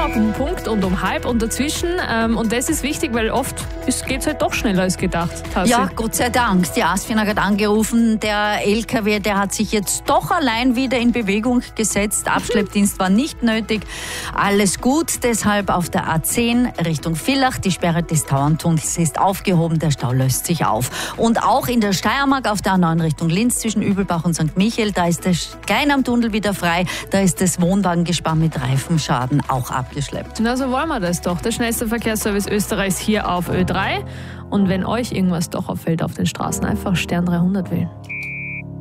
immer auf den Punkt und um halb und dazwischen. Und das ist wichtig, weil oft geht es halt doch schneller als gedacht. Tassi. Ja, Gott sei Dank. Die Asfinag hat angerufen, der LKW, der hat sich jetzt doch allein wieder in Bewegung gesetzt. Abschleppdienst war nicht nötig. Alles gut, deshalb auf der A10 Richtung Villach. Die Sperre des Tauerntunnels ist aufgehoben, der Stau löst sich auf. Und auch in der Steiermark auf der A9 Richtung Linz zwischen Übelbach und St. Michael, da ist der Klein am Tunnel wieder frei. Da ist das Wohnwagengespann mit Reifenschaden auch abgeschleppt. Na, so wollen wir das doch. Der schnellste Verkehrsservice Österreichs hier auf Ö3. Und wenn euch irgendwas doch auffällt auf den Straßen, einfach Stern 300 wählen.